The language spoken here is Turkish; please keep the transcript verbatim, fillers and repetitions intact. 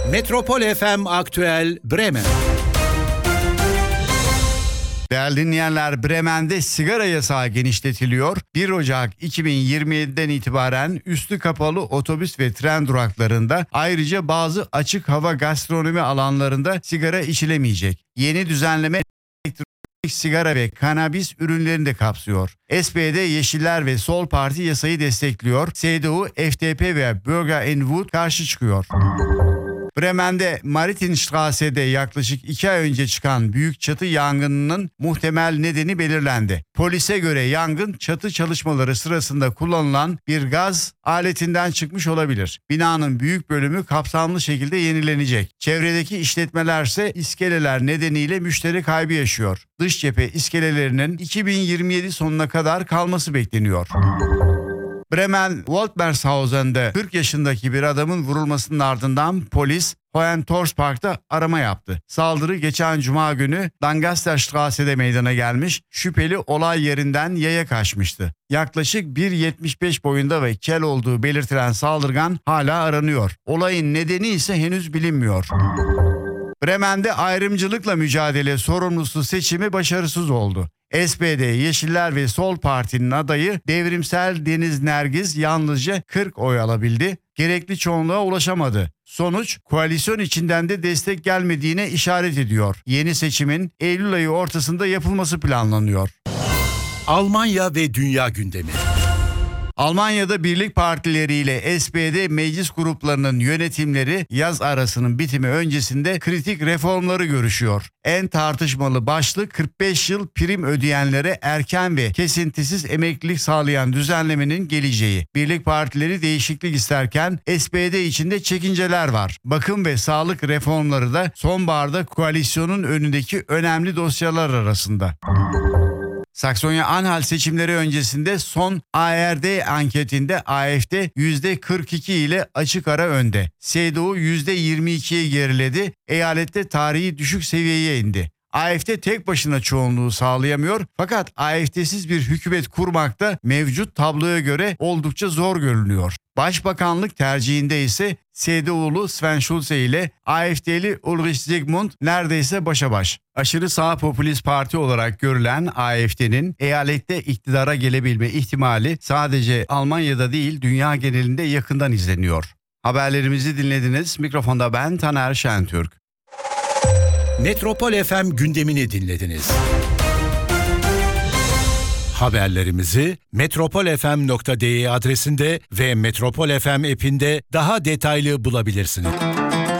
Metropol F M Aktüel Bremen. Değerli dinleyenler, Bremen'de sigara yasağı genişletiliyor. bir Ocak iki bin yirmi yedi'den itibaren üstü kapalı otobüs ve tren duraklarında, ayrıca bazı açık hava gastronomi alanlarında sigara içilemeyecek. Yeni düzenleme elektronik sigara ve kanabis ürünlerini de kapsıyor. S P D, Yeşiller ve Sol Parti yasayı destekliyor. C D U, F D P ve Bürger en Wood karşı çıkıyor. Bremen'de Marienstrasse'de yaklaşık iki ay önce çıkan büyük çatı yangınının muhtemel nedeni belirlendi. Polise göre yangın çatı çalışmaları sırasında kullanılan bir gaz aletinden çıkmış olabilir. Binanın büyük bölümü kapsamlı şekilde yenilenecek. Çevredeki işletmelerse iskeleler nedeniyle müşteri kaybı yaşıyor. Dış cephe iskelelerinin iki bin yirmi yedi sonuna kadar kalması bekleniyor. Bremen Woltmershausen'de kırk yaşındaki bir adamın vurulmasının ardından polis Hohentorfspark'ta arama yaptı. Saldırı geçen cuma günü Lancasterstrasse'de meydana gelmiş. Şüpheli olay yerinden yaya kaçmıştı. Yaklaşık bir metre yetmiş beş boyunda ve kel olduğu belirtilen saldırgan hala aranıyor. Olayın nedeni ise henüz bilinmiyor. Bremen'de ayrımcılıkla mücadele sorumlusu seçimi başarısız oldu. S P D, Yeşiller ve Sol Parti'nin adayı Devrimsel Deniz Nergiz yalnızca kırk oy alabildi. Gerekli çoğunluğa ulaşamadı. Sonuç, koalisyon içinden de destek gelmediğine işaret ediyor. Yeni seçimin Eylül ayı ortasında yapılması planlanıyor. Almanya ve dünya gündemi. Almanya'da birlik partileriyle S P D meclis gruplarının yönetimleri yaz arasının bitimi öncesinde kritik reformları görüşüyor. En tartışmalı başlık kırk beş yıl prim ödeyenlere erken ve kesintisiz emeklilik sağlayan düzenlemenin geleceği. Birlik partileri değişiklik isterken S P D içinde çekinceler var. Bakım ve sağlık reformları da sonbaharda koalisyonun önündeki önemli dosyalar arasında. Saksonya-Anhalt seçimleri öncesinde son A R D anketinde A F D yüzde kırk iki ile açık ara önde. C D U yüzde yirmi ikiye geriledi. Eyalette tarihi düşük seviyeye indi. A F D tek başına çoğunluğu sağlayamıyor, fakat A F D'siz bir hükümet kurmak da mevcut tabloya göre oldukça zor görünüyor. Başbakanlık tercihinde ise C D U'lu Sven Schulze ile A F D'li Ulrich Zygmunt neredeyse başa baş. Aşırı sağ popülist parti olarak görülen A F D'nin eyalette iktidara gelebilme ihtimali sadece Almanya'da değil, dünya genelinde yakından izleniyor. Haberlerimizi dinlediniz. Mikrofonda ben Taner Şentürk. Metropol F M gündemini dinlediniz. Haberlerimizi metropol f m nokta d e adresinde ve Metropol F M app'inde daha detaylı bulabilirsiniz.